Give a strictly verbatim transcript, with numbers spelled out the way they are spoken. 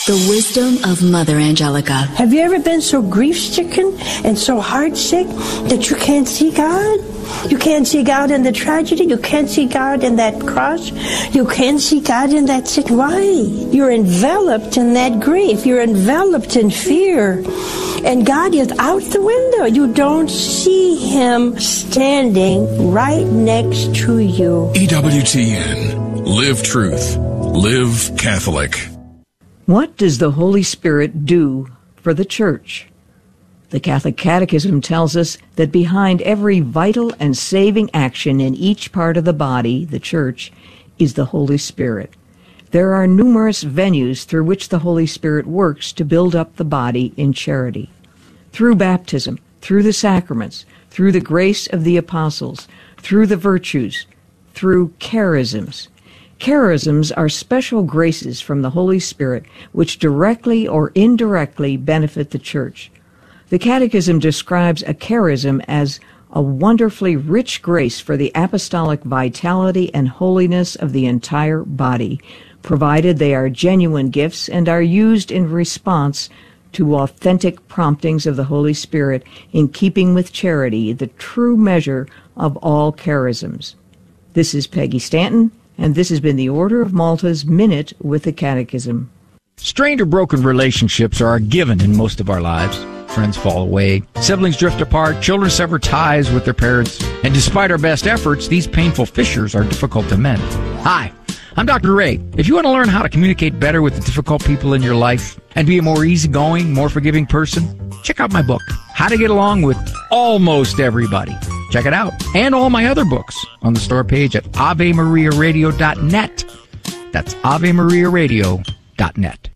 The wisdom of Mother Angelica. Have you ever been so grief-stricken and so heartsick that you can't see God? You can't see God in the tragedy. You can't see God in that cross. You can't see God in that sick. Why? You're enveloped in that grief. You're enveloped in fear. And God is out the window. You don't see Him standing right next to you. E W T N. Live truth. Live Catholic. What does the Holy Spirit do for the Church? The Catholic Catechism tells us that behind every vital and saving action in each part of the body, the Church, is the Holy Spirit. There are numerous venues through which the Holy Spirit works to build up the body in charity. Through baptism, through the sacraments, through the grace of the apostles, through the virtues, through charisms. Charisms are special graces from the Holy Spirit which directly or indirectly benefit the Church. The Catechism describes a charism as a wonderfully rich grace for the apostolic vitality and holiness of the entire body, provided they are genuine gifts and are used in response to authentic promptings of the Holy Spirit in keeping with charity, the true measure of all charisms. This is Peggy Stanton, and this has been the Order of Malta's Minute with the Catechism. Strained or broken relationships are a given in most of our lives. Friends fall away, siblings drift apart, children sever ties with their parents, and despite our best efforts, these painful fissures are difficult to mend. Hi, I'm Doctor Ray. If you want to learn how to communicate better with the difficult people in your life and be a more easygoing, more forgiving person, check out my book, How to Get Along with Almost Everybody. Check it out. And all my other books on the store page at ave maria radio dot net. That's ave maria radio dot net.